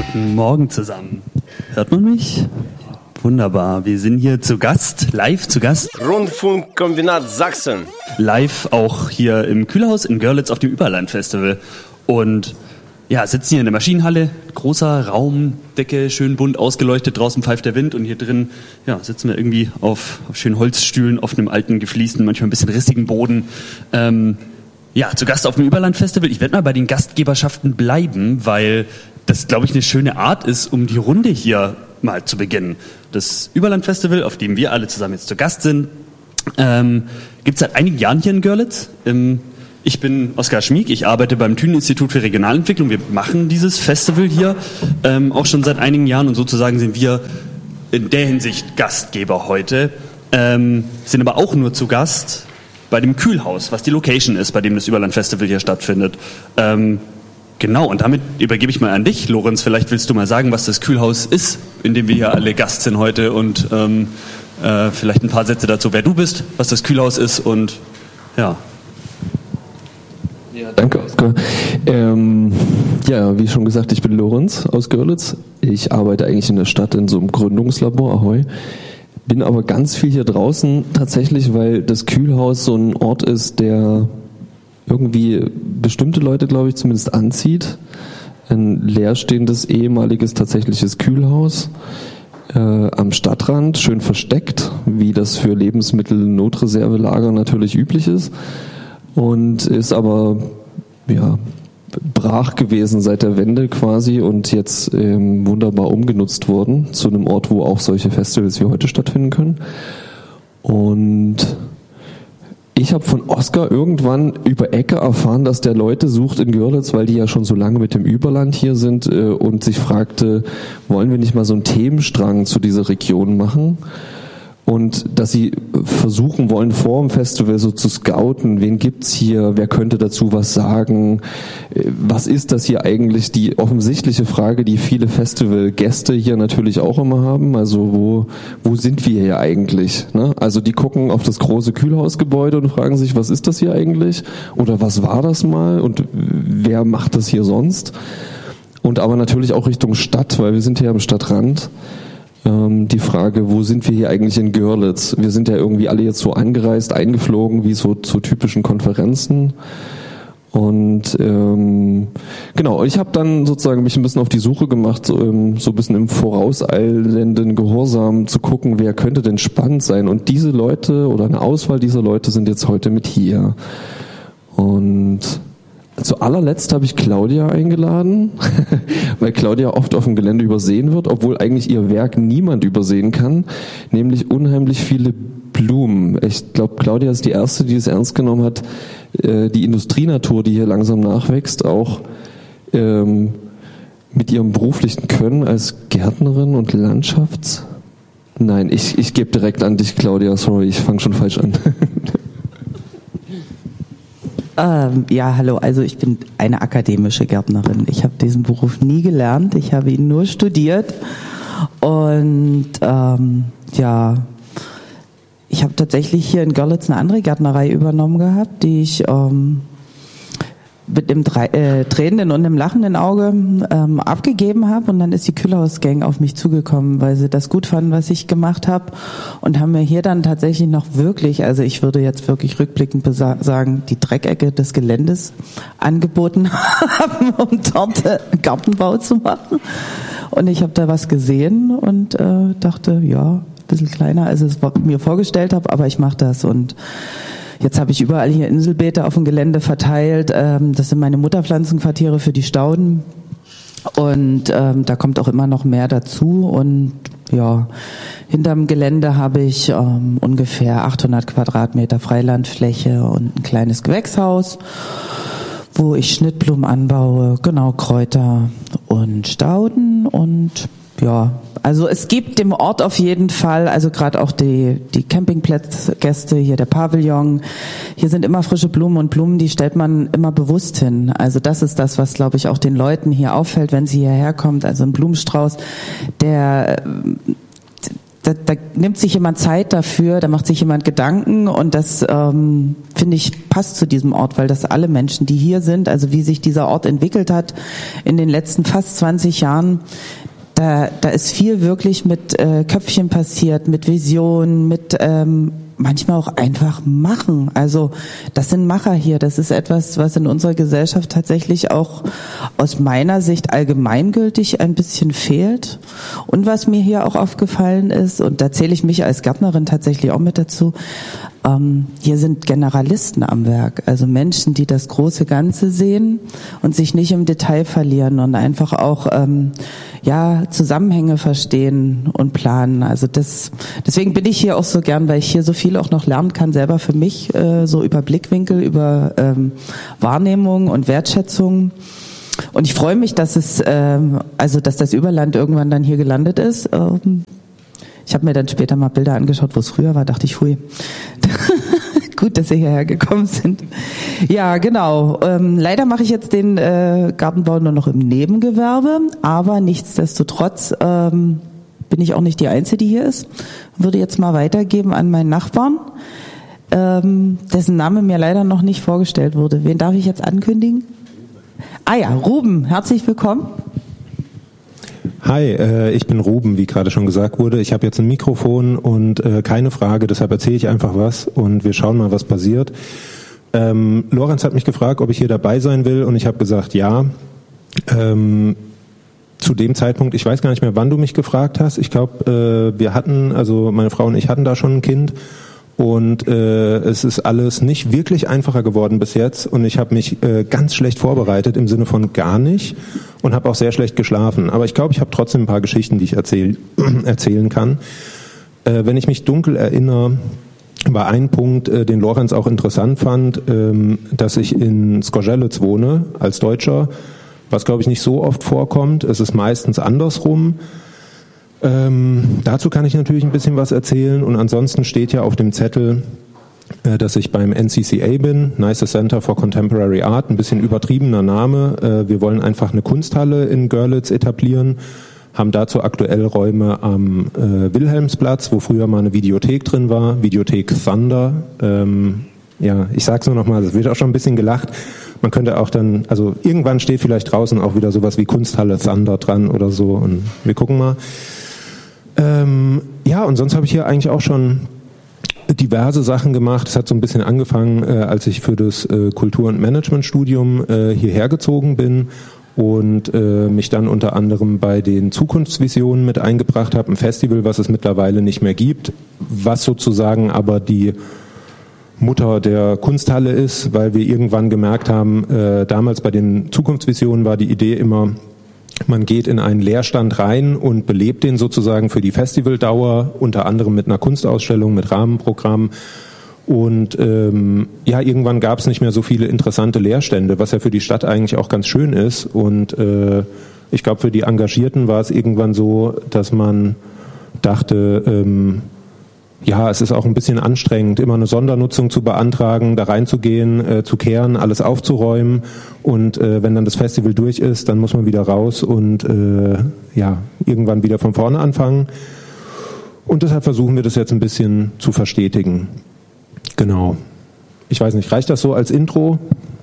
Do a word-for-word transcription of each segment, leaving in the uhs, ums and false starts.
Guten Morgen zusammen. Hört man mich? Wunderbar. Wir sind hier zu Gast, live zu Gast. Rundfunkkombinat Sachsen. Live auch hier im Kühlhaus in Görlitz auf dem Überland-Festival. Und ja, sitzen hier in der Maschinenhalle. Großer Raum, Decke, schön bunt ausgeleuchtet. Draußen pfeift der Wind und hier drin ja, sitzen wir irgendwie auf, auf schönen Holzstühlen, auf einem alten, gefliesten, manchmal ein bisschen rissigen Boden. Ähm, ja, zu Gast auf dem Überland-Festival. Ich werde mal bei den Gastgeberschaften bleiben, weil das, glaube ich, eine schöne Art ist, um die Runde hier mal zu beginnen. Das Überland-Festival, auf dem wir alle zusammen jetzt zu Gast sind, ähm, gibt es seit einigen Jahren hier in Görlitz. Ähm, ich bin Oskar Schmieg, ich arbeite beim Thünen-Institut für Regionalentwicklung. Wir machen dieses Festival hier ähm, auch schon seit einigen Jahren und sozusagen sind wir in der Hinsicht Gastgeber heute. Ähm, sind aber auch nur zu Gast bei dem Kühlhaus, was die Location ist, bei dem das Überland-Festival hier stattfindet. Ähm, Genau, und damit übergebe ich mal an dich, Lorenz. Vielleicht willst du mal sagen, was das Kühlhaus ist, in dem wir hier alle Gast sind heute und ähm, äh, vielleicht ein paar Sätze dazu, wer du bist, was das Kühlhaus ist und ja. Ja, danke, Oskar. Ähm, ja, wie schon gesagt, ich bin Lorenz aus Görlitz. Ich arbeite eigentlich in der Stadt in so einem Gründungslabor, Ahoi. Bin aber ganz viel hier draußen tatsächlich, weil das Kühlhaus so ein Ort ist, der irgendwie bestimmte Leute, glaube ich, zumindest anzieht. Ein leerstehendes, ehemaliges, tatsächliches Kühlhaus äh, am Stadtrand, schön versteckt, wie das für Lebensmittel-Notreservelager natürlich üblich ist. Und ist aber, ja, brach gewesen seit der Wende quasi und jetzt ähm, wunderbar umgenutzt worden zu einem Ort, wo auch solche Festivals wie heute stattfinden können. Und ich habe von Oskar irgendwann über Ecke erfahren, dass der Leute sucht in Görlitz, weil die ja schon so lange mit dem Überland hier sind äh, und sich fragte, wollen wir nicht mal so einen Themenstrang zu dieser Region machen? Und dass sie versuchen wollen, vor dem Festival so zu scouten, wen gibt's hier, wer könnte dazu was sagen, was ist das hier eigentlich, die offensichtliche Frage, die viele Festivalgäste hier natürlich auch immer haben, also wo wo sind wir hier eigentlich? Ne? Also die gucken auf das große Kühlhausgebäude und fragen sich, was ist das hier eigentlich oder was war das mal und wer macht das hier sonst? Und aber natürlich auch Richtung Stadt, weil wir sind hier am Stadtrand. Die Frage, wo sind wir hier eigentlich in Görlitz? Wir sind ja irgendwie alle jetzt so angereist, eingeflogen, wie so zu typischen Konferenzen. Und ähm, genau, ich habe dann sozusagen mich ein bisschen auf die Suche gemacht, so, ähm, so ein bisschen im vorauseilenden Gehorsam zu gucken, wer könnte denn spannend sein. Und diese Leute oder eine Auswahl dieser Leute sind jetzt heute mit hier. Und zu allerletzt habe ich Claudia eingeladen, weil Claudia oft auf dem Gelände übersehen wird, obwohl eigentlich ihr Werk niemand übersehen kann, nämlich unheimlich viele Blumen. Ich glaube, Claudia ist die Erste, die es ernst genommen hat, die Industrienatur, die hier langsam nachwächst, auch ähm, mit ihrem beruflichen Können als Gärtnerin und Landschafts... Nein, ich, ich gebe direkt an dich, Claudia, sorry, ich fange schon falsch an. Ähm, ja, hallo, also ich bin eine akademische Gärtnerin. Ich habe diesen Beruf nie gelernt, ich habe ihn nur studiert und ähm, ja, ich habe tatsächlich hier in Görlitz eine andere Gärtnerei übernommen gehabt, die ich ähm, mit einem äh, tränenden und einem lachenden Auge ähm, abgegeben habe und dann ist die Kühlhausgang auf mich zugekommen, weil sie das gut fanden, was ich gemacht habe und haben mir hier dann tatsächlich noch wirklich, also ich würde jetzt wirklich rückblickend besa- sagen, die Dreckecke des Geländes angeboten haben, um dort äh, Gartenbau zu machen und ich habe da was gesehen und äh, dachte, ja, ein bisschen kleiner, als ich es mir vorgestellt habe, aber ich mache das und jetzt habe ich überall hier Inselbeete auf dem Gelände verteilt. Das sind meine Mutterpflanzenquartiere für die Stauden. Und ähm, da kommt auch immer noch mehr dazu. Und ja, hinterm Gelände habe ich ähm, ungefähr achthundert Quadratmeter Freilandfläche und ein kleines Gewächshaus, wo ich Schnittblumen anbaue, genau, Kräuter und Stauden und ja, also es gibt dem Ort auf jeden Fall, also gerade auch die die Campingplatzgäste, hier der Pavillon, hier sind immer frische Blumen und Blumen, die stellt man immer bewusst hin. Also das ist das, was glaube ich auch den Leuten hier auffällt, wenn sie hierher kommt. Also ein Blumenstrauß, der da, da nimmt sich jemand Zeit dafür, da macht sich jemand Gedanken und das ähm, finde ich passt zu diesem Ort, weil das alle Menschen, die hier sind, also wie sich dieser Ort entwickelt hat in den letzten fast zwanzig Jahren, da, da ist viel wirklich mit äh, Köpfchen passiert, mit Visionen, mit ähm, manchmal auch einfach machen. Also das sind Macher hier. Das ist etwas, was in unserer Gesellschaft tatsächlich auch aus meiner Sicht allgemeingültig ein bisschen fehlt. Und was mir hier auch aufgefallen ist, und da zähle ich mich als Gärtnerin tatsächlich auch mit dazu, ähm, hier sind Generalisten am Werk. Also Menschen, die das große Ganze sehen und sich nicht im Detail verlieren und einfach auch ähm, ja Zusammenhänge verstehen und planen. Also das, deswegen bin ich hier auch so gern, weil ich hier so viel auch noch lernen kann, selber für mich, äh, so über Blickwinkel, über ähm, Wahrnehmung und Wertschätzung. Und ich freue mich, dass es, ähm, also dass das Überland irgendwann dann hier gelandet ist. Ähm, ich habe mir dann später mal Bilder angeschaut, wo es früher war, dachte ich, hui. Gut, dass Sie hierher gekommen sind. Ja, genau. Ähm, leider mache ich jetzt den äh, Gartenbau nur noch im Nebengewerbe, aber nichtsdestotrotz ähm, bin ich auch nicht die Einzige, die hier ist. Würde jetzt mal weitergeben an meinen Nachbarn, ähm, dessen Name mir leider noch nicht vorgestellt wurde. Wen darf ich jetzt ankündigen? Ah ja, Ruben, herzlich willkommen. Hi, äh, ich bin Ruben, wie gerade schon gesagt wurde. Ich habe jetzt ein Mikrofon und äh, keine Frage, deshalb erzähle ich einfach was und wir schauen mal, was passiert. Ähm, Lorenz hat mich gefragt, ob ich hier dabei sein will und ich habe gesagt, ja. Ähm, zu dem Zeitpunkt, ich weiß gar nicht mehr, wann du mich gefragt hast. Ich glaube, äh, wir hatten, also meine Frau und ich hatten da schon ein Kind und äh, es ist alles nicht wirklich einfacher geworden bis jetzt und ich habe mich äh, ganz schlecht vorbereitet im Sinne von gar nicht und habe auch sehr schlecht geschlafen. Aber ich glaube, ich habe trotzdem ein paar Geschichten, die ich erzähl, erzählen kann. Äh, wenn ich mich dunkel erinnere, war ein Punkt, äh, den Lorenz auch interessant fand, ähm, dass ich in Zgorzelec wohne als Deutscher, was glaube ich nicht so oft vorkommt. Es ist meistens andersrum. Ähm, dazu kann ich natürlich ein bisschen was erzählen und ansonsten steht ja auf dem Zettel, äh, dass ich beim N C C A bin, Neisse Center for Contemporary Art, ein bisschen übertriebener Name. Äh, wir wollen einfach eine Kunsthalle in Görlitz etablieren, haben dazu aktuell Räume am äh, Wilhelmsplatz, wo früher mal eine Videothek drin war, Videothek Thunder. Ähm, ja, ich sag's nur noch mal, es wird auch schon ein bisschen gelacht. Man könnte auch dann, also irgendwann steht vielleicht draußen auch wieder sowas wie Kunsthalle Thunder dran oder so und wir gucken mal. Ähm, ja, und sonst habe ich hier eigentlich auch schon diverse Sachen gemacht. Es hat so ein bisschen angefangen, äh, als ich für das äh, Kultur- und Managementstudium äh, hierher gezogen bin und äh, mich dann unter anderem bei den Zukunftsvisionen mit eingebracht habe, ein Festival, was es mittlerweile nicht mehr gibt, was sozusagen aber die Mutter der Kunsthalle ist, weil wir irgendwann gemerkt haben, äh, damals bei den Zukunftsvisionen war die Idee immer, man geht in einen Leerstand rein und belebt den sozusagen für die Festivaldauer, unter anderem mit einer Kunstausstellung, mit Rahmenprogramm. Und ähm, ja, irgendwann gab es nicht mehr so viele interessante Leerstände, was ja für die Stadt eigentlich auch ganz schön ist. Und äh, ich glaube, für die Engagierten war es irgendwann so, dass man dachte, ähm, ja, es ist auch ein bisschen anstrengend, immer eine Sondernutzung zu beantragen, da reinzugehen, äh, zu kehren, alles aufzuräumen und äh, wenn dann das Festival durch ist, dann muss man wieder raus und äh, ja, irgendwann wieder von vorne anfangen. Und deshalb versuchen wir das jetzt ein bisschen zu verstetigen. Genau. Ich weiß nicht, reicht das so als Intro?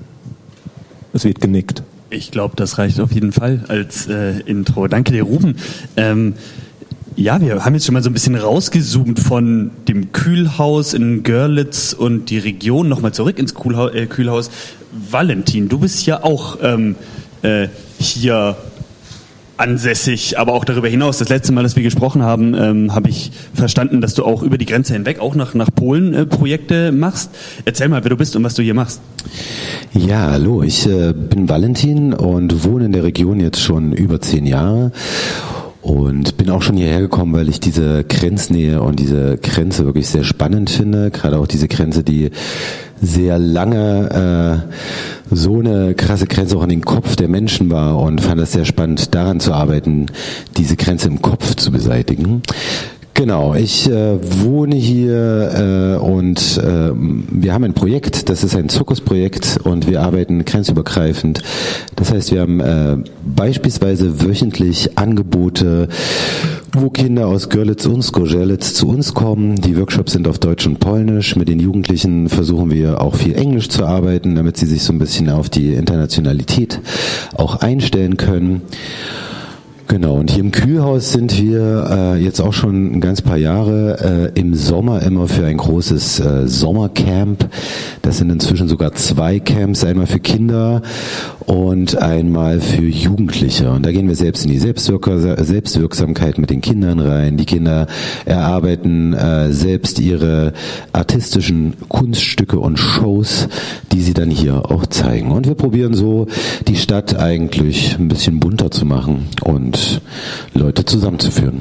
Es wird genickt. Ich glaube, das reicht auf jeden Fall als äh, Intro. Danke dir, Ruben. Ähm, Ja, wir haben jetzt schon mal so ein bisschen rausgezoomt von dem Kühlhaus in Görlitz und die Region nochmal zurück ins Kühlhaus, äh, Kühlhaus. Valentin, du bist ja auch ähm, äh, hier ansässig, aber auch darüber hinaus. Das letzte Mal, dass wir gesprochen haben, ähm, habe ich verstanden, dass du auch über die Grenze hinweg auch nach, nach Polen äh, Projekte machst. Erzähl mal, wer du bist und was du hier machst. Ja, hallo, ich äh, bin Valentin und wohne in der Region jetzt schon über zehn Jahre. Und bin auch schon hierher gekommen, weil ich diese Grenznähe und diese Grenze wirklich sehr spannend finde. Gerade auch diese Grenze, die sehr lange äh, so eine krasse Grenze auch an den Kopf der Menschen war und fand es sehr spannend, daran zu arbeiten, diese Grenze im Kopf zu beseitigen. Genau, ich äh, wohne hier äh, und äh, wir haben ein Projekt, das ist ein Zirkusprojekt und wir arbeiten grenzübergreifend. Das heißt, wir haben äh, beispielsweise wöchentlich Angebote, wo Kinder aus Görlitz und Zgorzelec zu uns kommen. Die Workshops sind auf Deutsch und Polnisch. Mit den Jugendlichen versuchen wir auch viel Englisch zu arbeiten, damit sie sich so ein bisschen auf die Internationalität auch einstellen können. Genau, und hier im Kühlhaus sind wir äh, jetzt auch schon ein ganz paar Jahre äh, im Sommer immer für ein großes äh, Sommercamp. Das sind inzwischen sogar zwei Camps, einmal für Kinder und einmal für Jugendliche. Und da gehen wir selbst in die Selbstwirker- Selbstwirksamkeit mit den Kindern rein. Die Kinder erarbeiten äh, selbst ihre artistischen Kunststücke und Shows, die sie dann hier auch zeigen. Und wir probieren so, die Stadt eigentlich ein bisschen bunter zu machen und Leute zusammenzuführen.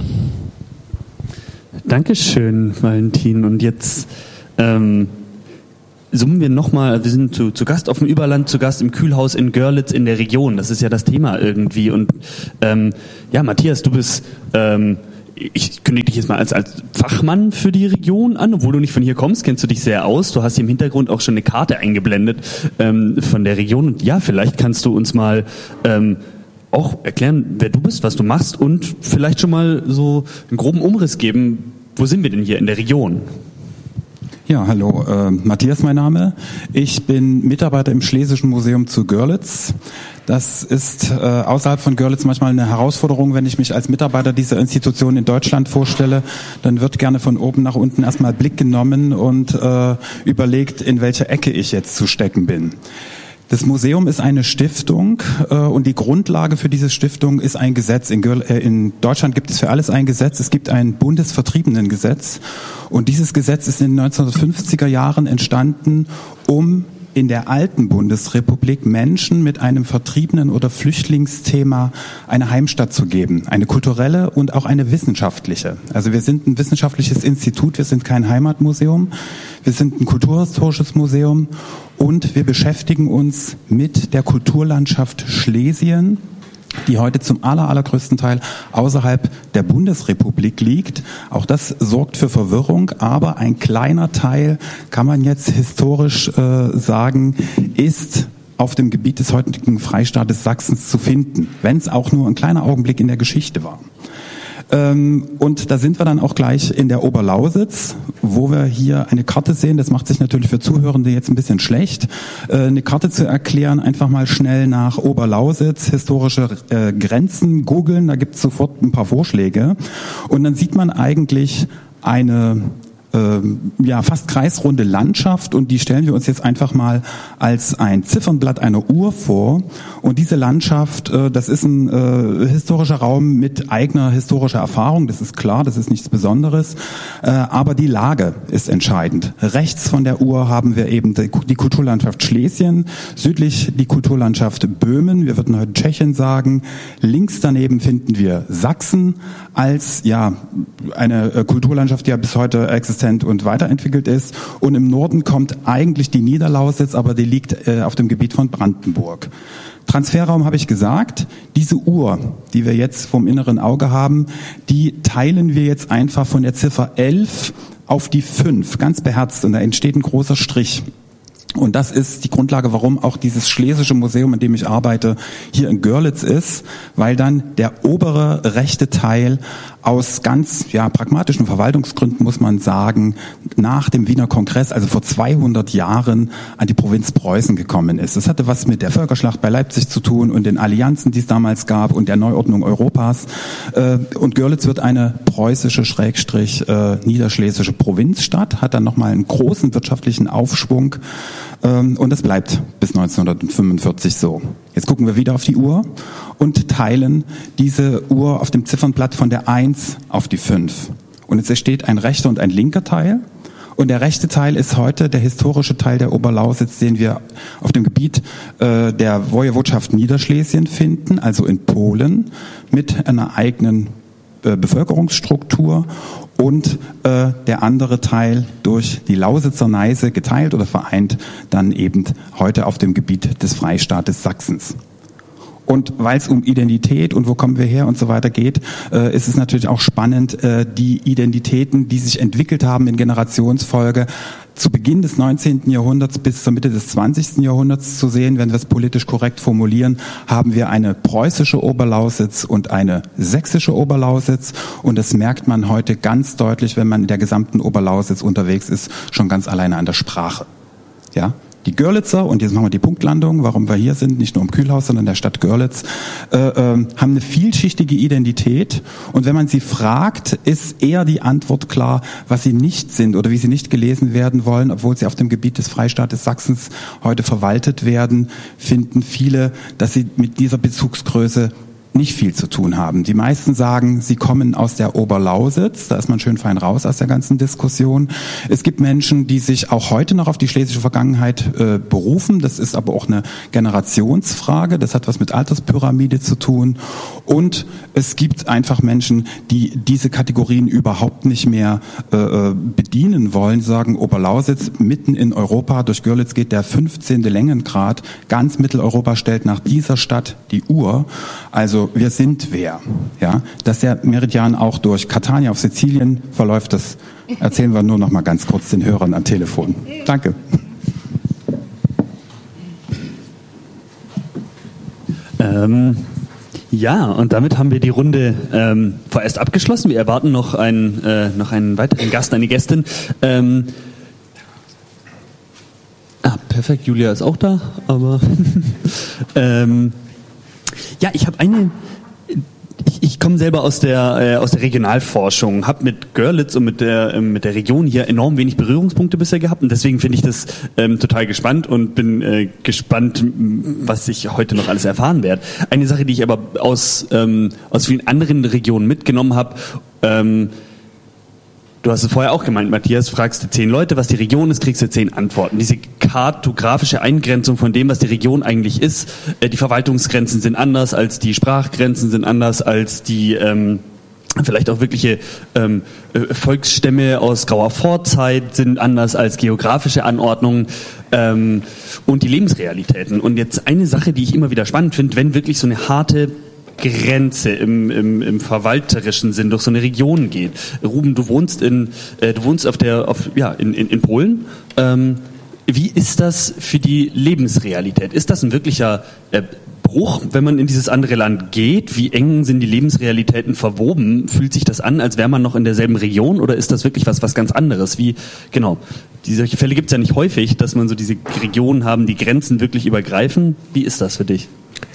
Dankeschön, Valentin. Und jetzt ähm, zoomen wir nochmal, wir sind zu, zu Gast auf dem Überland, zu Gast im Kühlhaus in Görlitz in der Region. Das ist ja das Thema irgendwie. Und ähm, ja, Matthias, du bist, ähm, ich kündige dich jetzt mal als, als Fachmann für die Region an, obwohl du nicht von hier kommst, kennst du dich sehr aus. Du hast hier im Hintergrund auch schon eine Karte eingeblendet ähm, von der Region. Und ja, vielleicht kannst du uns mal ähm, auch erklären, wer du bist, was du machst und vielleicht schon mal so einen groben Umriss geben, wo sind wir denn hier in der Region? Ja, hallo, äh, Matthias mein Name. Ich bin Mitarbeiter im Schlesischen Museum zu Görlitz. Das ist äh, außerhalb von Görlitz manchmal eine Herausforderung, wenn ich mich als Mitarbeiter dieser Institution in Deutschland vorstelle. Dann wird gerne von oben nach unten erstmal Blick genommen und äh, überlegt, in welcher Ecke ich jetzt zu stecken bin. Das Museum ist eine Stiftung äh, und die Grundlage für diese Stiftung ist ein Gesetz. In, Görl- äh, in Deutschland gibt es für alles ein Gesetz. Es gibt ein Bundesvertriebenengesetz und dieses Gesetz ist in den neunzehnhundertfünfziger Jahren entstanden, um in der alten Bundesrepublik Menschen mit einem Vertriebenen- oder Flüchtlingsthema eine Heimstatt zu geben. Eine kulturelle und auch eine wissenschaftliche. Also wir sind ein wissenschaftliches Institut, wir sind kein Heimatmuseum, wir sind ein kulturhistorisches Museum und wir beschäftigen uns mit der Kulturlandschaft Schlesien, die heute zum aller, allergrößten Teil außerhalb der Bundesrepublik liegt. Auch das sorgt für Verwirrung, aber ein kleiner Teil, kann man jetzt historisch äh, sagen, ist auf dem Gebiet des heutigen Freistaates Sachsens zu finden, wenn es auch nur ein kleiner Augenblick in der Geschichte war. Und da sind wir dann auch gleich in der Oberlausitz, wo wir hier eine Karte sehen. Das macht sich natürlich für Zuhörende jetzt ein bisschen schlecht, eine Karte zu erklären. Einfach mal schnell nach Oberlausitz, historische Grenzen googeln, da gibt es sofort ein paar Vorschläge. Und dann sieht man eigentlich eine ja, fast kreisrunde Landschaft und die stellen wir uns jetzt einfach mal als ein Ziffernblatt einer Uhr vor. Und diese Landschaft, das ist ein äh, historischer Raum mit eigener historischer Erfahrung, das ist klar, das ist nichts Besonderes, äh, aber die Lage ist entscheidend. Rechts von der Uhr haben wir eben die, die Kulturlandschaft Schlesien, südlich die Kulturlandschaft Böhmen, wir würden heute Tschechien sagen, links daneben finden wir Sachsen als ja eine äh, Kulturlandschaft, die ja bis heute existiert und weiterentwickelt ist. Und im Norden kommt eigentlich die Niederlausitz, aber die liegt äh, auf dem Gebiet von Brandenburg. Transferraum habe ich gesagt. Diese Uhr, die wir jetzt vom inneren Auge haben, die teilen wir jetzt einfach von der Ziffer elf auf die fünf, ganz beherzt. Und da entsteht ein großer Strich. Und das ist die Grundlage, warum auch dieses Schlesische Museum, in dem ich arbeite, hier in Görlitz ist, weil dann der obere rechte Teil aus ganz ja pragmatischen Verwaltungsgründen, muss man sagen, nach dem Wiener Kongress, also vor zweihundert Jahren, an die Provinz Preußen gekommen ist. Das hatte was mit der Völkerschlacht bei Leipzig zu tun und den Allianzen, die es damals gab und der Neuordnung Europas. Und Görlitz wird eine preußische, schrägstrich äh, niederschlesische Provinzstadt, hat dann nochmal einen großen wirtschaftlichen Aufschwung. Und das bleibt bis neunzehnhundertfünfundvierzig so. Jetzt gucken wir wieder auf die Uhr und teilen diese Uhr auf dem Ziffernblatt von der eins auf die fünf. Und jetzt entsteht ein rechter und ein linker Teil. Und der rechte Teil ist heute der historische Teil der Oberlausitz, den wir auf dem Gebiet äh, der Wojewodschaft Niederschlesien finden, also in Polen, mit einer eigenen äh, Bevölkerungsstruktur. Und äh, der andere Teil durch die Lausitzer Neiße geteilt oder vereint, dann eben heute auf dem Gebiet des Freistaates Sachsens. Und weil es um Identität und wo kommen wir her und so weiter geht, äh, ist es natürlich auch spannend, äh, die Identitäten, die sich entwickelt haben in Generationsfolge, zu Beginn des neunzehnten Jahrhunderts bis zur Mitte des zwanzigsten Jahrhunderts zu sehen. Wenn wir es politisch korrekt formulieren, haben wir eine preußische Oberlausitz und eine sächsische Oberlausitz. Und das merkt man heute ganz deutlich, wenn man in der gesamten Oberlausitz unterwegs ist, schon ganz alleine an der Sprache. Ja? Die Görlitzer, und jetzt machen wir die Punktlandung, warum wir hier sind, nicht nur im Kühlhaus, sondern in der Stadt Görlitz, äh, äh, haben eine vielschichtige Identität. Und wenn man sie fragt, ist eher die Antwort klar, was sie nicht sind oder wie sie nicht gelesen werden wollen, obwohl sie auf dem Gebiet des Freistaates Sachsens heute verwaltet werden, finden viele, dass sie mit dieser Bezugsgröße nicht viel zu tun haben. Die meisten sagen, sie kommen aus der Oberlausitz, da ist man schön fein raus aus der ganzen Diskussion. Es gibt Menschen, die sich auch heute noch auf die schlesische Vergangenheit äh, berufen, das ist aber auch eine Generationsfrage, das hat was mit Alterspyramide zu tun. Und es gibt einfach Menschen, die diese Kategorien überhaupt nicht mehr äh, bedienen wollen, die sagen, Oberlausitz, mitten in Europa, durch Görlitz geht der fünfzehnte Längengrad, ganz Mitteleuropa stellt nach dieser Stadt die Uhr. Also wir sind wer. Ja, dass der Meridian auch durch Catania auf Sizilien verläuft, das erzählen wir nur noch mal ganz kurz den Hörern am Telefon. Danke. Ähm, ja, und damit haben wir die Runde ähm, vorerst abgeschlossen. Wir erwarten noch einen, äh, noch einen weiteren Gast, eine Gästin. Ähm, ah, perfekt, Julia ist auch da, aber ähm, ja, ich habe eine. Ich, ich komme selber aus der äh, aus der Regionalforschung, habe mit Görlitz und mit der ähm, mit der Region hier enorm wenig Berührungspunkte bisher gehabt und deswegen finde ich das ähm, total gespannt und bin äh, gespannt, was ich heute noch alles erfahren werde. Eine Sache, die ich aber aus ähm, aus vielen anderen Regionen mitgenommen habe. Ähm, Du hast es vorher auch gemeint, Matthias, fragst du zehn Leute, was die Region ist, kriegst du zehn Antworten. Diese kartografische Eingrenzung von dem, was die Region eigentlich ist, äh, die Verwaltungsgrenzen sind anders als die Sprachgrenzen, sind anders als die ähm, vielleicht auch wirkliche ähm, äh, Volksstämme aus grauer Vorzeit, sind anders als geografische Anordnungen ähm, und die Lebensrealitäten. Und jetzt eine Sache, die ich immer wieder spannend finde, wenn wirklich so eine harte Grenze im, im, im verwalterischen Sinn durch so eine Region geht. Ruben, du wohnst in äh, du wohnst auf der auf ja in in, in Polen. Ähm, wie ist das für die Lebensrealität? Ist das ein wirklicher äh, Bruch, wenn man in dieses andere Land geht? Wie eng sind die Lebensrealitäten verwoben? Fühlt sich das an, als wäre man noch in derselben Region, oder ist das wirklich was was ganz anderes? Wie genau? Die, solche Fälle gibt es ja nicht häufig, dass man so diese Regionen haben, die Grenzen wirklich übergreifen. Wie ist das für dich?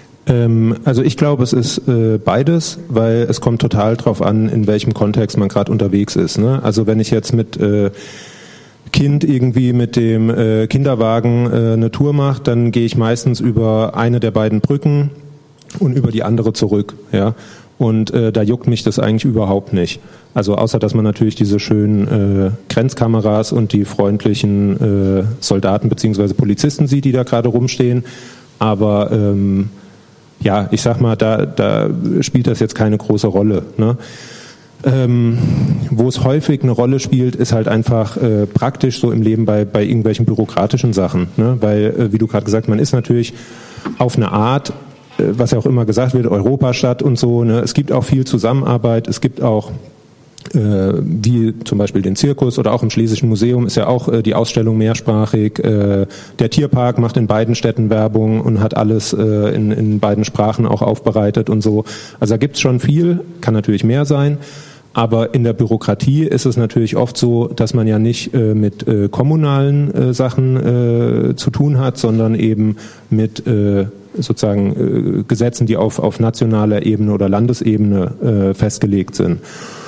Also ich glaube, es ist äh, beides, weil es kommt total drauf an, in welchem Kontext man gerade unterwegs ist. Ne? Also wenn ich jetzt mit äh, Kind irgendwie mit dem äh, Kinderwagen äh, eine Tour mache, dann gehe ich meistens über eine der beiden Brücken und über die andere zurück. Ja? Und äh, da juckt mich das eigentlich überhaupt nicht. Also außer, dass man natürlich diese schönen äh, Grenzkameras und die freundlichen äh, Soldaten bzw. Polizisten sieht, die da gerade rumstehen. Aber ähm, ja, ich sag mal, da, da spielt das jetzt keine große Rolle. Ne? Ähm, wo es häufig eine Rolle spielt, ist halt einfach äh, praktisch so im Leben bei, bei irgendwelchen bürokratischen Sachen. Ne? Weil, äh, wie du gerade gesagt hast, man ist natürlich auf eine Art, äh, was ja auch immer gesagt wird, Europastadt und so. Ne? Es gibt auch viel Zusammenarbeit, es gibt auch Äh, wie zum Beispiel den Zirkus oder auch im Schlesischen Museum ist ja auch äh, die Ausstellung mehrsprachig. Äh, der Tierpark macht in beiden Städten Werbung und hat alles äh, in, in beiden Sprachen auch aufbereitet und so. Also da gibt's schon viel, kann natürlich mehr sein. Aber in der Bürokratie ist es natürlich oft so, dass man ja nicht äh, mit äh, kommunalen äh, Sachen äh, zu tun hat, sondern eben mit äh, sozusagen äh, Gesetzen, die auf, auf nationaler Ebene oder Landesebene äh, festgelegt sind.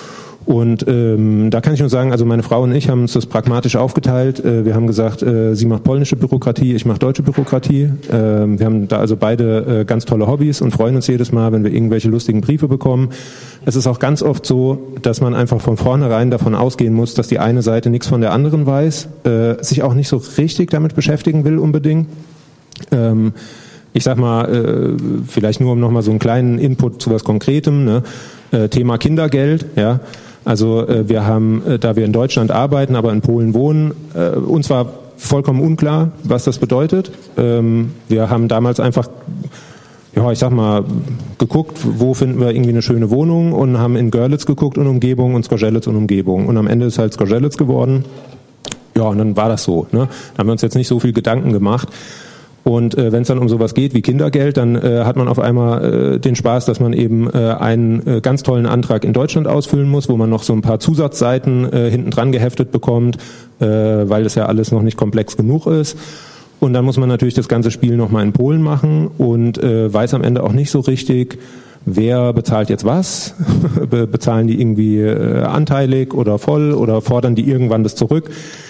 Und ähm, da kann ich nur sagen, also meine Frau und ich haben uns das pragmatisch aufgeteilt. Äh, wir haben gesagt, äh, sie macht polnische Bürokratie, ich mache deutsche Bürokratie. Äh, wir haben da also beide äh, ganz tolle Hobbys und freuen uns jedes Mal, wenn wir irgendwelche lustigen Briefe bekommen. Es ist auch ganz oft so, dass man einfach von vornherein davon ausgehen muss, dass die eine Seite nichts von der anderen weiß, äh, sich auch nicht so richtig damit beschäftigen will unbedingt. Ähm, ich sag mal, äh, vielleicht nur um nochmal so einen kleinen Input zu was Konkretem, ne? äh, Thema Kindergeld, ja. Also äh, wir haben, äh, da wir in Deutschland arbeiten, aber in Polen wohnen, äh, uns war vollkommen unklar, was das bedeutet. Ähm, wir haben damals einfach ja, ich sag mal, geguckt, wo finden wir irgendwie eine schöne Wohnung und haben in Görlitz geguckt und Umgebung und Zgorzelec und Umgebung. Und am Ende ist halt Zgorzelec geworden. Ja, und dann war das so. Ne? Da haben wir uns jetzt nicht so viel Gedanken gemacht. Und äh, wenn es dann um sowas geht wie Kindergeld, dann äh, hat man auf einmal äh, den Spaß, dass man eben äh, einen äh, ganz tollen Antrag in Deutschland ausfüllen muss, wo man noch so ein paar Zusatzseiten äh, hinten dran geheftet bekommt, äh, weil das ja alles noch nicht komplex genug ist. Und dann muss man natürlich das ganze Spiel nochmal in Polen machen und äh, weiß am Ende auch nicht so richtig, wer bezahlt jetzt was. Be- bezahlen die irgendwie äh, anteilig oder voll oder fordern die irgendwann das zurück.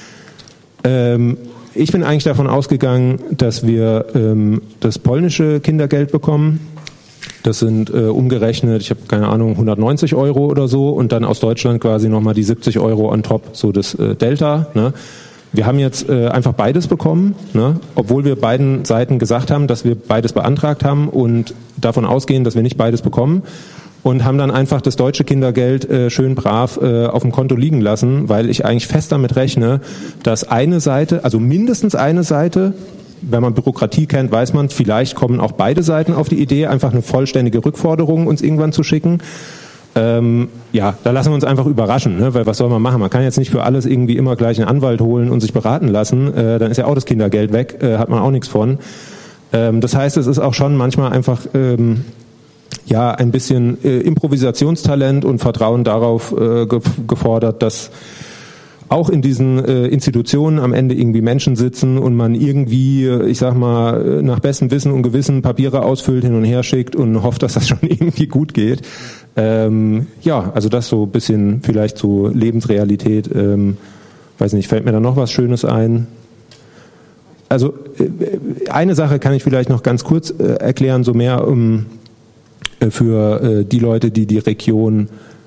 Ähm, ich bin eigentlich davon ausgegangen, dass wir ähm, das polnische Kindergeld bekommen. Das sind äh, umgerechnet, ich habe keine Ahnung, hundertneunzig Euro oder so und dann aus Deutschland quasi nochmal die siebzig Euro on top, so das äh, Delta, ne? Wir haben jetzt äh, einfach beides bekommen, ne? Obwohl wir beiden Seiten gesagt haben, dass wir beides beantragt haben und davon ausgehen, dass wir nicht beides bekommen und haben dann einfach das deutsche Kindergeld äh, schön brav äh, auf dem Konto liegen lassen, weil ich eigentlich fest damit rechne, dass eine Seite, also mindestens eine Seite, wenn man Bürokratie kennt, weiß man, vielleicht kommen auch beide Seiten auf die Idee, einfach eine vollständige Rückforderung uns irgendwann zu schicken. Ähm, ja, da lassen wir uns einfach überraschen, ne? Weil was soll man machen? Man kann jetzt nicht für alles irgendwie immer gleich einen Anwalt holen und sich beraten lassen. Äh, dann ist ja auch das Kindergeld weg, äh, hat man auch nichts von. Ähm, das heißt, es ist auch schon manchmal einfach ähm, ja ein bisschen äh, Improvisationstalent und Vertrauen darauf äh, ge- gefordert, dass auch in diesen äh, Institutionen am Ende irgendwie Menschen sitzen und man irgendwie, ich sag mal, nach bestem Wissen und Gewissen Papiere ausfüllt, hin und her schickt und hofft, dass das schon irgendwie gut geht. Ähm, ja, also das so ein bisschen vielleicht zu Lebensrealität. Ähm, weiß nicht, fällt mir da noch was Schönes ein? Also äh, eine Sache kann ich vielleicht noch ganz kurz äh, erklären, so mehr um, äh, für äh, die Leute, die die Region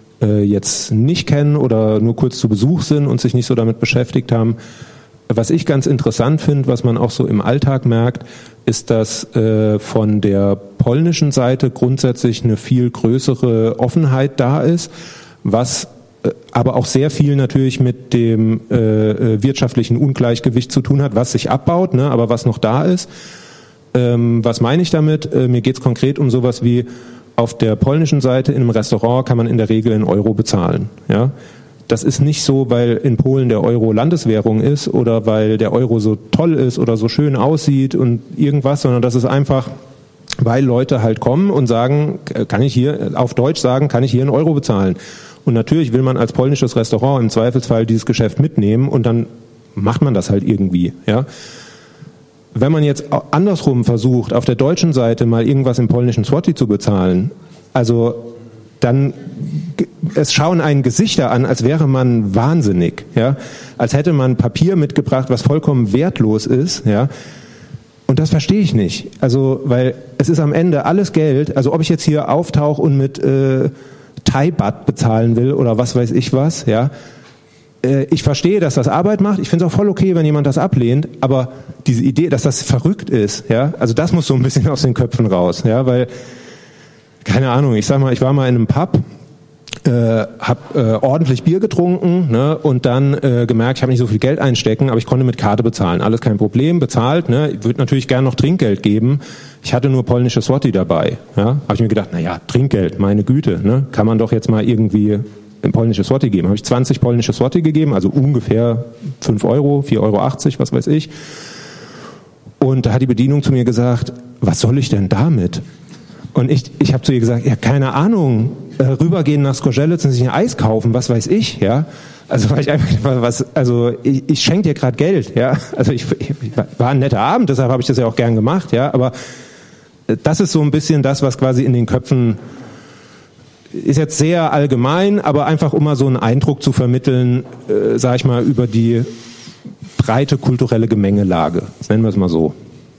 jetzt nicht kennen oder nur kurz zu Besuch sind und sich nicht so damit beschäftigt haben. Was ich ganz interessant finde, was man auch so im Alltag merkt, ist, dass äh, von der polnischen Seite grundsätzlich eine viel größere Offenheit da ist, was äh, aber auch sehr viel natürlich mit dem äh, wirtschaftlichen Ungleichgewicht zu tun hat, was sich abbaut, ne, aber was noch da ist. Ähm, was meine ich damit? Äh, mir geht es konkret um sowas wie: Auf der polnischen Seite in einem Restaurant kann man in der Regel in Euro bezahlen. Ja? Das ist nicht so, weil in Polen der Euro Landeswährung ist oder weil der Euro so toll ist oder so schön aussieht und irgendwas, sondern das ist einfach, weil Leute halt kommen und sagen, kann ich hier, auf Deutsch sagen, kann ich hier in Euro bezahlen. Und natürlich will man als polnisches Restaurant im Zweifelsfall dieses Geschäft mitnehmen und dann macht man das halt irgendwie. Ja? Wenn man jetzt andersrum versucht, auf der deutschen Seite mal irgendwas im polnischen Zloty zu bezahlen, also dann, es schauen einen Gesichter an, als wäre man wahnsinnig, ja, als hätte man Papier mitgebracht, was vollkommen wertlos ist, ja, und das verstehe ich nicht, also, weil es ist am Ende alles Geld, also ob ich jetzt hier auftauche und mit äh, Thai-Baht bezahlen will oder was weiß ich was, ja, ich verstehe, dass das Arbeit macht. Ich finde es auch voll okay, wenn jemand das ablehnt. Aber diese Idee, dass das verrückt ist, ja, also das muss so ein bisschen aus den Köpfen raus, ja, weil, keine Ahnung, ich sag mal, ich war mal in einem Pub, äh, habe äh, ordentlich Bier getrunken, ne, und dann äh, gemerkt, ich habe nicht so viel Geld einstecken, aber ich konnte mit Karte bezahlen. Alles kein Problem, bezahlt, ne. Ich würde natürlich gerne noch Trinkgeld geben. Ich hatte nur polnische Zloty dabei, ja. Habe ich mir gedacht, na ja, Trinkgeld, meine Güte, ne, kann man doch jetzt mal irgendwie ein polnisches Zloty geben. Habe ich zwanzig polnische Zloty gegeben, also ungefähr fünf Euro, vier Euro achtzig, was weiß ich. Und da hat die Bedienung zu mir gesagt, was soll ich denn damit? Und ich, ich habe zu ihr gesagt, ja, keine Ahnung, äh, rübergehen nach Zgorzelec und sich ein Eis kaufen, was weiß ich, ja. Also weil ich einfach, was, also ich, ich schenke dir gerade Geld, ja. Also ich, ich war ein netter Abend, deshalb habe ich das ja auch gern gemacht, ja. Aber das ist so ein bisschen das, was quasi in den Köpfen ist jetzt sehr allgemein, aber einfach um mal so einen Eindruck zu vermitteln, äh, sage ich mal, über die breite kulturelle Gemengelage. Das nennen wir es mal so.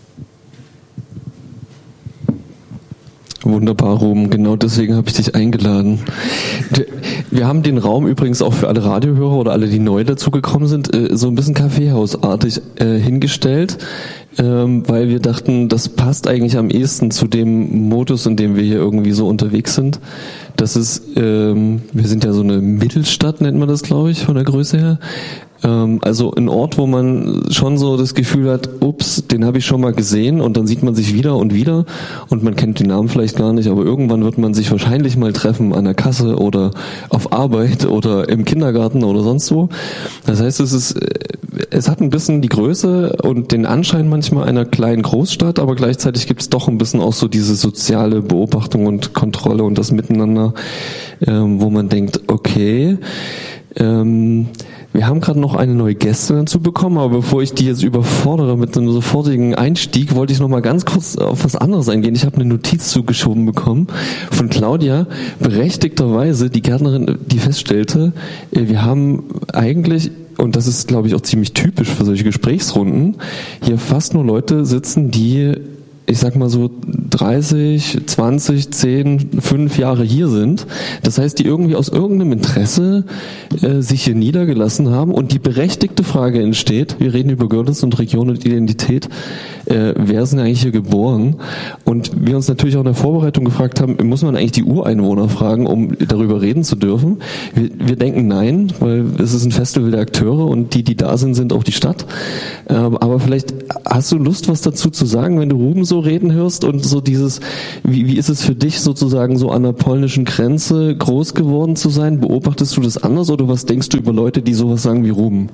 Wunderbar, Ruben. Genau deswegen habe ich dich eingeladen. Wir haben den Raum übrigens auch für alle Radiohörer oder alle, die neu dazugekommen sind, so ein bisschen Kaffeehausartig hingestellt, weil wir dachten, das passt eigentlich am ehesten zu dem Modus, in dem wir hier irgendwie so unterwegs sind. Das ist, wir sind ja so eine Mittelstadt, nennt man das, glaube ich, von der Größe her. Ähm, also ein Ort, wo man schon so das Gefühl hat, ups, den habe ich schon mal gesehen, und dann sieht man sich wieder und wieder und man kennt den Namen vielleicht gar nicht, aber irgendwann wird man sich wahrscheinlich mal treffen an der Kasse oder auf Arbeit oder im Kindergarten oder sonst wo. Das heißt, es ist, es hat ein bisschen die Größe und den Anschein manchmal einer kleinen Großstadt, aber gleichzeitig gibt es doch ein bisschen auch so diese soziale Beobachtung und Kontrolle und das Miteinander, ähm, wo man denkt, okay, ähm, wir haben gerade noch eine neue Gästin dazu bekommen, aber bevor ich die jetzt überfordere mit einem sofortigen Einstieg, wollte ich noch mal ganz kurz auf was anderes eingehen. Ich habe eine Notiz zugeschoben bekommen von Claudia, berechtigterweise die Gärtnerin, die feststellte, wir haben eigentlich, und das ist, glaube ich, auch ziemlich typisch für solche Gesprächsrunden, hier fast nur Leute sitzen, die, ich sag mal so dreißig, zwanzig, zehn, fünf Jahre hier sind. Das heißt, die irgendwie aus irgendeinem Interesse äh, sich hier niedergelassen haben und die berechtigte Frage entsteht, wir reden über Görlitz und Region und Identität, äh, wer ist denn eigentlich hier geboren? Und wir uns natürlich auch in der Vorbereitung gefragt haben, muss man eigentlich die Ureinwohner fragen, um darüber reden zu dürfen? Wir, wir denken nein, weil es ist ein Festival der Akteure und die, die da sind, sind auch die Stadt. Äh, aber vielleicht hast du Lust, was dazu zu sagen, wenn du Ruben so reden hörst und so dieses, wie, wie ist es für dich sozusagen so an der polnischen Grenze groß geworden zu sein? Beobachtest du das anders oder was denkst du über Leute, die sowas sagen wie Ruben?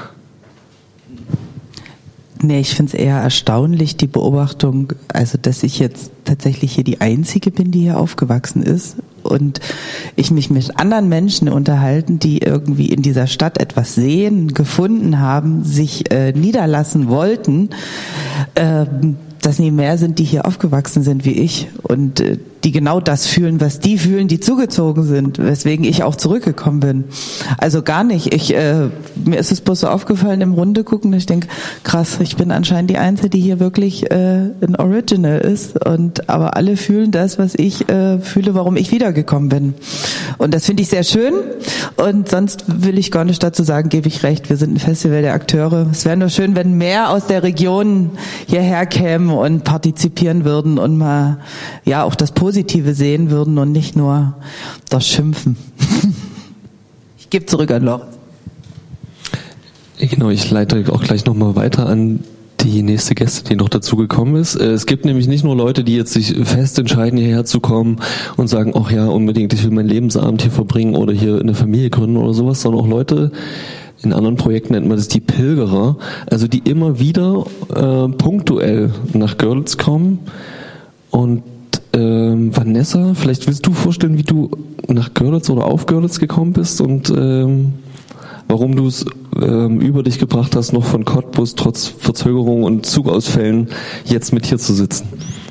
Nee, ich finde es eher erstaunlich, die Beobachtung, also dass ich jetzt tatsächlich hier die Einzige bin, die hier aufgewachsen ist und ich mich mit anderen Menschen unterhalten, die irgendwie in dieser Stadt etwas sehen, gefunden haben, sich äh, niederlassen wollten, ähm, dass nie mehr sind, die hier aufgewachsen sind wie ich und äh, die genau das fühlen, was die fühlen, die zugezogen sind, weswegen ich auch zurückgekommen bin. Also gar nicht. Ich äh, mir ist es bloß so aufgefallen im Runde gucken, dass ich denke, krass, ich bin anscheinend die Einzige, die hier wirklich äh, ein Original ist und aber alle fühlen das, was ich äh, fühle, warum ich wiedergekommen bin. Und das finde ich sehr schön und sonst will ich gar nicht dazu sagen, gebe ich recht, wir sind ein Festival der Akteure. Es wäre nur schön, wenn mehr aus der Region hierher kämen und partizipieren würden und mal ja auch das Positive sehen würden und nicht nur das Schimpfen. Ich gebe zurück an Lorenz. Genau, ich leite auch gleich nochmal weiter an die nächste Gäste, die noch dazu gekommen ist. Es gibt nämlich nicht nur Leute, die jetzt sich fest entscheiden, hierher zu kommen und sagen, ach ja, unbedingt, ich will meinen Lebensabend hier verbringen oder hier eine Familie gründen oder sowas, sondern auch Leute, in anderen Projekten nennt man das die Pilgerer, also die immer wieder äh, punktuell nach Görlitz kommen. Und ähm, Vanessa, vielleicht willst du vorstellen, wie du nach Görlitz oder auf Görlitz gekommen bist und ähm, warum du es ähm, über dich gebracht hast, noch von Cottbus trotz Verzögerung und Zugausfällen jetzt mit hier zu sitzen.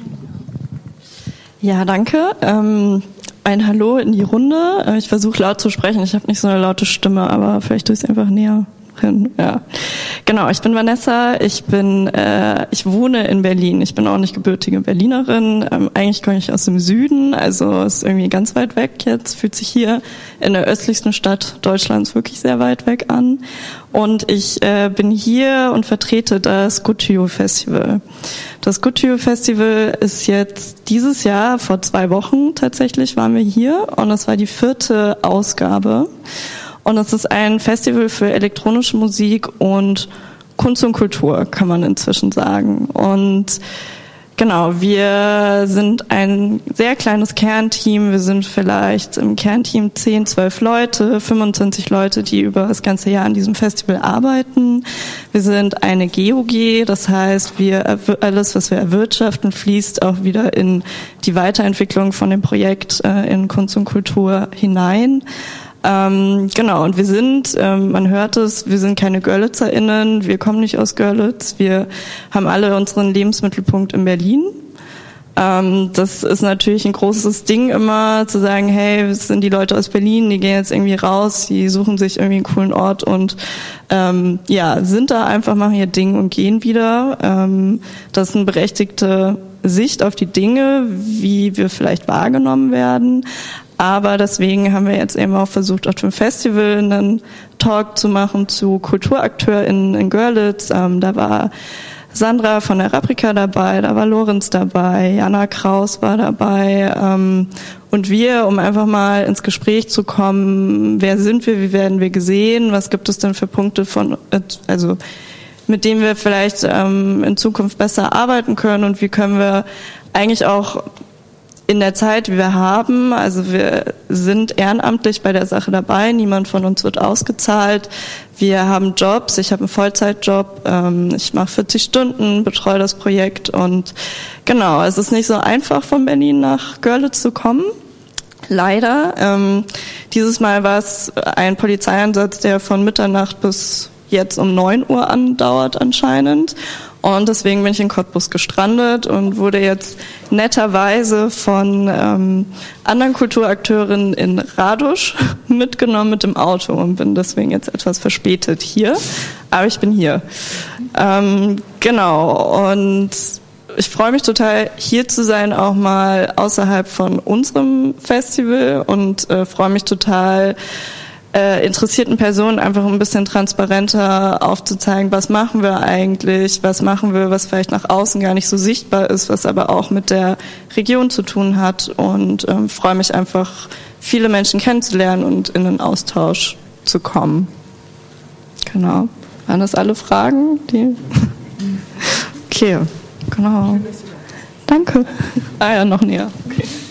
Ja, danke. Ähm Ein Hallo in die Runde. Ich versuche laut zu sprechen. Ich habe nicht so eine laute Stimme, aber vielleicht tue ich es einfach näher hin. Ja, genau. Ich bin Vanessa. Ich bin, äh, ich wohne in Berlin. Ich bin auch nicht gebürtige Berlinerin. Ähm, eigentlich komme ich aus dem Süden, also ist irgendwie ganz weit weg. Jetzt fühlt sich hier in der östlichsten Stadt Deutschlands wirklich sehr weit weg an. Und ich äh, bin hier und vertrete das Good To You Festival. Das Good To You Festival ist jetzt dieses Jahr, vor zwei Wochen tatsächlich, waren wir hier und das war die vierte Ausgabe. Und es ist ein Festival für elektronische Musik und Kunst und Kultur, kann man inzwischen sagen. Und genau, wir sind ein sehr kleines Kernteam. Wir sind vielleicht im Kernteam zehn, zwölf Leute, fünfundzwanzig Leute, die über das ganze Jahr an diesem Festival arbeiten. Wir sind eine G O G, das heißt, wir alles, was wir erwirtschaften, fließt auch wieder in die Weiterentwicklung von dem Projekt äh, in Kunst und Kultur hinein. Ähm, genau, und wir sind, ähm, man hört es, wir sind keine GörlitzerInnen, wir kommen nicht aus Görlitz, wir haben alle unseren Lebensmittelpunkt in Berlin. Ähm, das ist natürlich ein großes Ding immer, zu sagen, hey, es sind die Leute aus Berlin, die gehen jetzt irgendwie raus, die suchen sich irgendwie einen coolen Ort und ähm, ja, sind da einfach, machen ihr Ding und gehen wieder. Ähm, das ist eine berechtigte Sicht auf die Dinge, wie wir vielleicht wahrgenommen werden. Aber deswegen haben wir jetzt eben auch versucht, auf dem Festival einen Talk zu machen zu KulturaakteurInnen in Görlitz. Ähm, da war Sandra von der Replika dabei, da war Lorenz dabei, Jana Kraus war dabei ähm, und wir, um einfach mal ins Gespräch zu kommen, wer sind wir, wie werden wir gesehen, was gibt es denn für Punkte von, also mit denen wir vielleicht ähm, in Zukunft besser arbeiten können und wie können wir eigentlich auch in der Zeit, die wir haben, also wir sind ehrenamtlich bei der Sache dabei, niemand von uns wird ausgezahlt, wir haben Jobs, ich habe einen Vollzeitjob, ähm, ich mache vierzig Stunden, betreue das Projekt und genau, es ist nicht so einfach von Berlin nach Görlitz zu kommen, leider. Ähm, dieses Mal war es ein Polizeieinsatz, der von Mitternacht bis jetzt um neun Uhr andauert anscheinend. Und deswegen bin ich in Cottbus gestrandet und wurde jetzt netterweise von ähm, anderen Kulturakteurinnen in Radusch mitgenommen mit dem Auto und bin deswegen jetzt etwas verspätet hier. Aber ich bin hier. Ähm, genau. Und ich freue mich total, hier zu sein, auch mal außerhalb von unserem Festival und äh, freue mich total, Äh, interessierten Personen einfach ein bisschen transparenter aufzuzeigen, was machen wir eigentlich, was machen wir, was vielleicht nach außen gar nicht so sichtbar ist, was aber auch mit der Region zu tun hat und ähm, freue mich einfach, viele Menschen kennenzulernen und in den Austausch zu kommen. Genau. Waren das alle Fragen? Die? Okay, genau. Danke. Ah ja, noch näher. Okay.